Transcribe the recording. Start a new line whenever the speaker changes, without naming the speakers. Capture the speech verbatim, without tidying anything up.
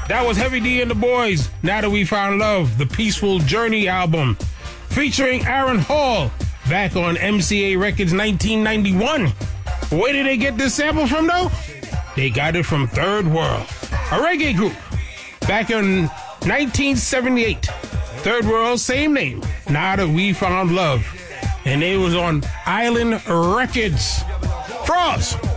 That was Heavy D and the Boys, Now That We Found Love, the Peaceful Journey album, featuring Aaron Hall, back on M C A Records nineteen ninety-one. Where did they get this sample from, though? They got it from Third World, a reggae group, back in nineteen seventy-eight. Third World, same name, Now That We Found Love. And it was on Island Records. Frost.